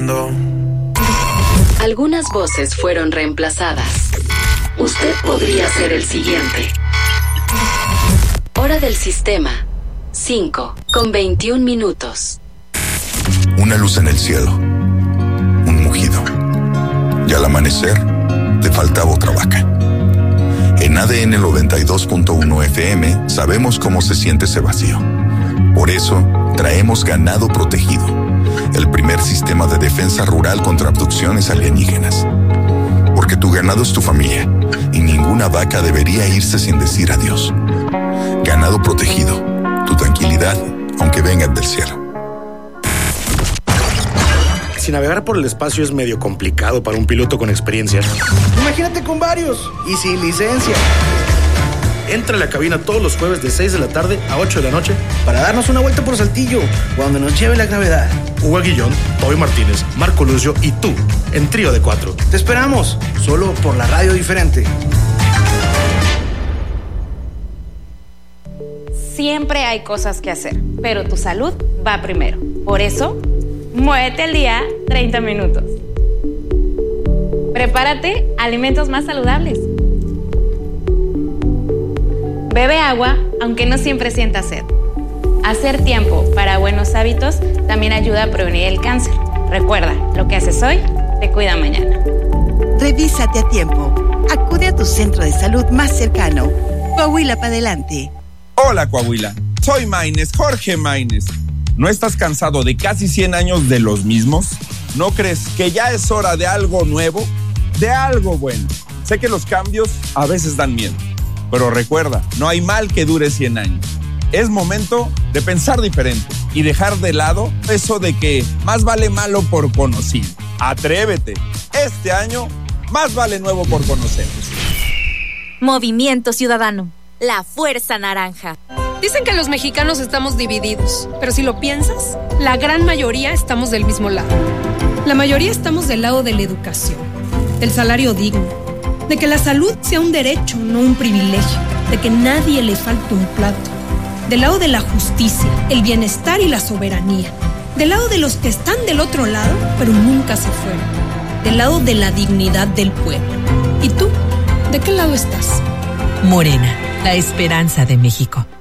entiendo. Algunas voces fueron reemplazadas. Usted podría ser el siguiente. Hora del sistema. 5:21. Una luz en el cielo. Un mugido. Y al amanecer, te faltaba otra vaca. En ADN 92.1 FM sabemos cómo se siente ese vacío. Por eso, traemos Ganado Protegido, el primer sistema de defensa rural contra abducciones alienígenas. Porque tu ganado es tu familia, y ninguna vaca debería irse sin decir adiós. Ganado Protegido, tu tranquilidad, aunque vengan del cielo. Si navegar por el espacio es medio complicado para un piloto con experiencia, imagínate con varios y sin licencia. Entra a la cabina todos los jueves de 6 de la tarde a 8 de la noche para darnos una vuelta por Saltillo, cuando nos lleve la gravedad. Hugo Aguillón, Toby Martínez, Marco Lucio y tú, en trío de 4. Te esperamos, solo por la radio diferente. Siempre hay cosas que hacer, pero tu salud va primero. Por eso, muévete al día 30 minutos. Prepárate alimentos más saludables. Bebe agua, aunque no siempre sientas sed. Hacer tiempo para buenos hábitos también ayuda a prevenir el cáncer. Recuerda, lo que haces hoy te cuida mañana. Revísate a tiempo. Acude a tu centro de salud más cercano. Coahuila para adelante. Hola, Coahuila. Soy Maines, Jorge Maines. ¿No estás cansado de casi 100 años de los mismos? ¿No crees que ya es hora de algo nuevo? De algo bueno. Sé que los cambios a veces dan miedo. Pero recuerda, no hay mal que dure 100 años. Es momento de pensar diferente y dejar de lado eso de que más vale malo por conocido. Atrévete. Este año, más vale nuevo por conocer. Movimiento Ciudadano. La Fuerza Naranja. Dicen que los mexicanos estamos divididos, pero si lo piensas, la gran mayoría estamos del mismo lado. La mayoría estamos del lado de la educación, del salario digno, de que la salud sea un derecho, no un privilegio, de que nadie le falte un plato, del lado de la justicia, el bienestar y la soberanía, del lado de los que están del otro lado, pero nunca se fueron, del lado de la dignidad del pueblo. ¿Y tú? ¿De qué lado estás? Morena, la esperanza de México.